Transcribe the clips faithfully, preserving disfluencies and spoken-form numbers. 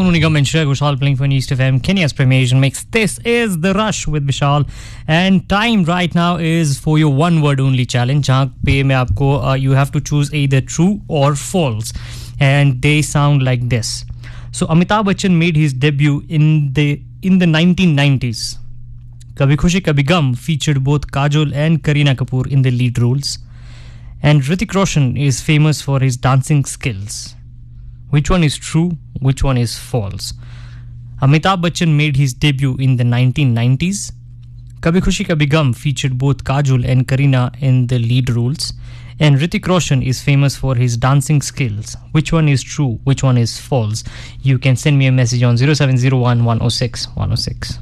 Sonu Nigam and Shreya Ghoshal playing for East F M, Kenya's premier Asian mix. This is The Rush with Vishal. And time right now is for your one word only challenge. Jahan pe main aapko, uh, you have to choose either true or false. And they sound like this. So Amitabh Bachchan made his debut in the in the nineteen nineties. Kabhi Khushi Kabhi Gum featured both Kajol and Kareena Kapoor in the lead roles. And Hrithik Roshan is famous for his dancing skills. Which one is true? Which one is false? Amitabh Bachchan made his debut in the nineteen nineties. Kabhi Khushi Kabhi Gum featured both Kajol and Kareena in the lead roles. And Hrithik Roshan is famous for his dancing skills. Which one is true? Which one is false? You can send me a message on zero seven zero one one oh six one oh six.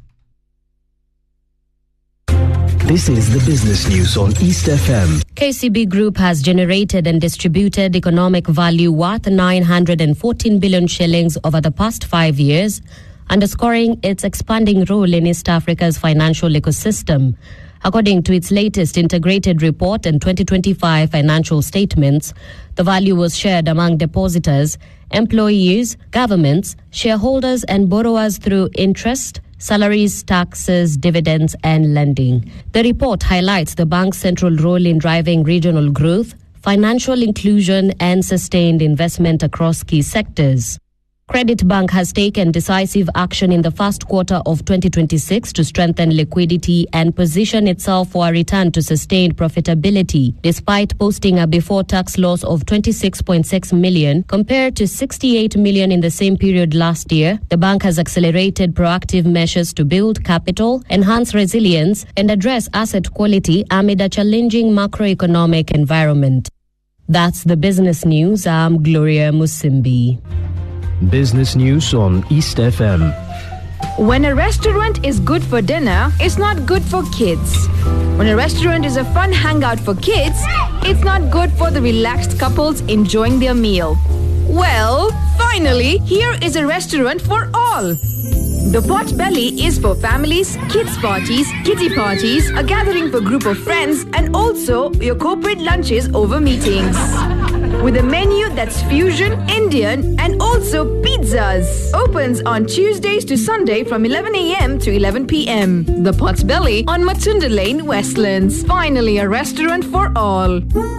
This is the business news on East F M. K C B Group has generated and distributed economic value worth nine hundred fourteen billion shillings over the past five years, underscoring its expanding role in East Africa's financial ecosystem. According to its latest integrated report and twenty twenty-five financial statements, the value was shared among depositors, employees, governments, shareholders and borrowers through interest, salaries, taxes, dividends and lending. The report highlights the bank's central role in driving regional growth, financial inclusion and sustained investment across key sectors. Credit Bank has taken decisive action in the first quarter of twenty twenty-six to strengthen liquidity and position itself for a return to sustained profitability, despite posting a before-tax loss of twenty-six point six million compared to sixty-eight million in the same period last year. The bank has accelerated proactive measures to build capital, enhance resilience, and address asset quality amid a challenging macroeconomic environment. That's the business news. I'm Gloria Musimbi. Business news on East F M. When a restaurant is good for dinner, it's not good for kids. When a restaurant is a fun hangout for kids, it's not good for the relaxed couples enjoying their meal. Well, finally, here is a restaurant for all. The Potbelly is for families, kids' parties, kiddie parties, a gathering for group of friends, and also your corporate lunches over meetings. With a menu that's fusion, Indian, and also pizzas. Opens on Tuesdays to Sunday from eleven a.m. to eleven p.m. The Potbelly on Matunda Lane, Westlands. Finally, a restaurant for all.